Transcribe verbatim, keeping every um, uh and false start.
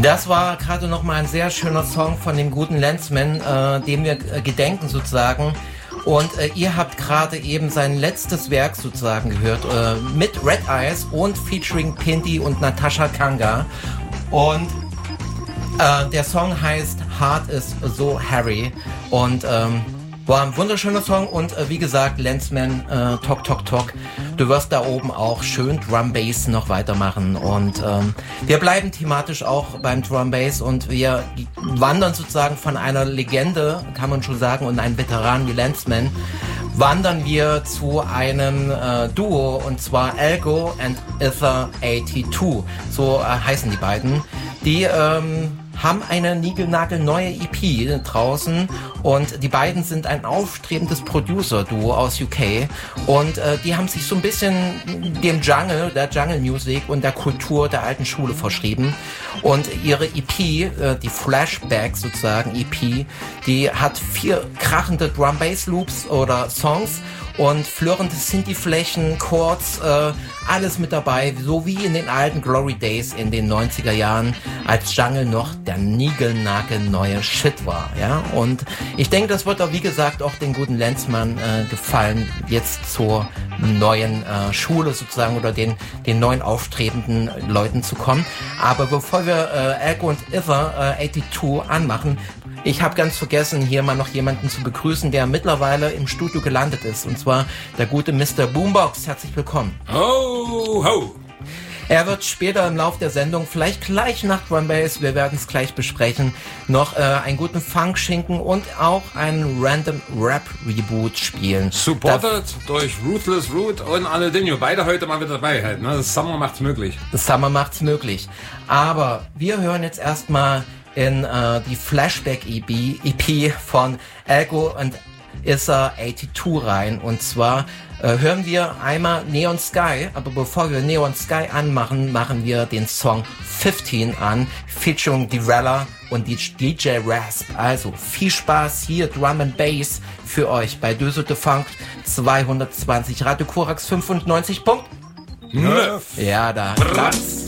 Das war gerade noch mal ein sehr schöner Song von dem guten Lenzman, äh, dem wir äh, gedenken sozusagen. Und äh, ihr habt gerade eben sein letztes Werk sozusagen gehört, äh, mit Red Eyes und featuring Pinty und Natascha Kanga. Und äh, der Song heißt Heart is So Harry. Und ähm, war ein wunderschöner Song und äh, wie gesagt, Lenzman, äh, Tok Tok Tok, du wirst da oben auch schön Drum Bass noch weitermachen und ähm, wir bleiben thematisch auch beim Drum Bass und wir wandern sozusagen von einer Legende, kann man schon sagen, und einem Veteran wie Lenzman, wandern wir zu einem äh, Duo und zwar Algo and Ether achtzweiundachtzig, so äh, heißen die beiden, die ähm, haben eine niegelnagelneue E P draußen und die beiden sind ein aufstrebendes Producer-Duo aus U K und äh, die haben sich so ein bisschen dem Jungle, der Jungle Music und der Kultur der alten Schule verschrieben und ihre E P, äh, die Flashback sozusagen E P, die hat vier krachende Drum-Bass-Loops oder Songs und flirrende Synthi-Flächen, Chords, äh, alles mit dabei, so wie in den alten Glory Days in den neunziger Jahren, als Jungle noch der niegelnagelneue Shit war, ja, und ich denke, das wird auch, wie gesagt, auch den guten Lenzman äh, gefallen, jetzt zur neuen äh, Schule sozusagen oder den, den neuen aufstrebenden Leuten zu kommen, aber bevor wir äh, Algo und Ether äh, achtzweiundachtzig anmachen, ich habe ganz vergessen, hier mal noch jemanden zu begrüßen, der mittlerweile im Studio gelandet ist. Und zwar der gute Mister Boombox. Herzlich willkommen. Ho, ho. Er wird später im Lauf der Sendung, vielleicht gleich nach Drum Bass, wir werden es gleich besprechen, noch äh, einen guten Funk-Schinken und auch einen Random Rap Reboot spielen. Supported da, durch Ruthless Root und Aladinho. Beide heute mal wieder dabei halt. Ne? Das Summer macht's möglich. Das Summer macht's möglich. Aber wir hören jetzt erstmal in äh, die Flashback-E P von Algo und Ether achtzweiundachtzig rein. Und zwar äh, hören wir einmal Neon Sky, aber bevor wir Neon Sky anmachen, machen wir den Song fünfzehn an, featuring Dirella und D J Rasp. Also viel Spaß hier, Drum and Bass für euch bei Döse de Funk zweihundertzwanzig, Radio Korax fünfundneunzig Punkt. Nö. Ja, da. Platz.